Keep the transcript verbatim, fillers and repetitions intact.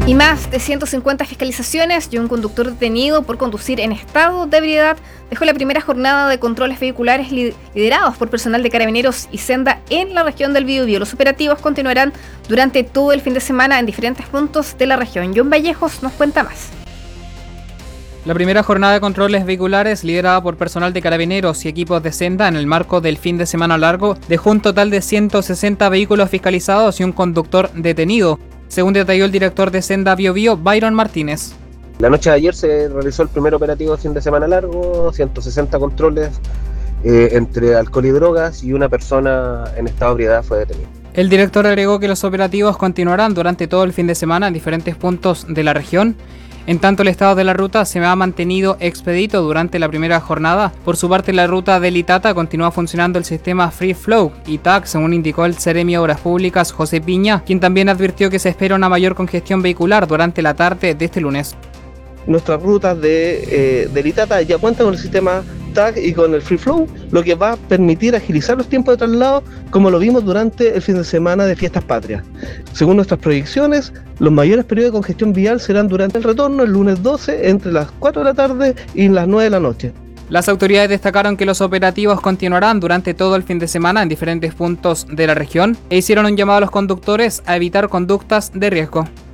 Y más de ciento cincuenta fiscalizaciones y un conductor detenido por conducir en estado de ebriedad dejó la primera jornada de controles vehiculares liderados por personal de Carabineros y Senda en la región del Biobío. Los operativos continuarán durante todo el fin de semana en diferentes puntos de la región. John Vallejos nos cuenta más. La primera jornada de controles vehiculares, liderada por personal de Carabineros y equipos de Senda en el marco del fin de semana largo, dejó un total de ciento sesenta vehículos fiscalizados y un conductor detenido, según detalló el director de Senda Biobío, Byron Martínez. La noche de ayer se realizó el primer operativo de fin de semana largo, ciento sesenta controles eh, entre alcohol y drogas, y una persona en estado de ebriedad fue detenida. El director agregó que los operativos continuarán durante todo el fin de semana en diferentes puntos de la región. En tanto, el estado de la ruta se ha mantenido expedito durante la primera jornada. Por su parte, la ruta del Itata continúa funcionando el sistema Free Flow y T A C, según indicó el Seremi de Obras Públicas, José Piña, quien también advirtió que se espera una mayor congestión vehicular durante la tarde de este lunes. Nuestras rutas de, eh, del Itata ya cuentan con el sistema T A C y con el Free Flow, lo que va a permitir agilizar los tiempos de traslado, como lo vimos durante el fin de semana de Fiestas Patrias. Según nuestras proyecciones, los mayores periodos de congestión vial serán durante el retorno, el lunes doce, entre las cuatro de la tarde y las nueve de la noche. Las autoridades destacaron que los operativos continuarán durante todo el fin de semana en diferentes puntos de la región e hicieron un llamado a los conductores a evitar conductas de riesgo.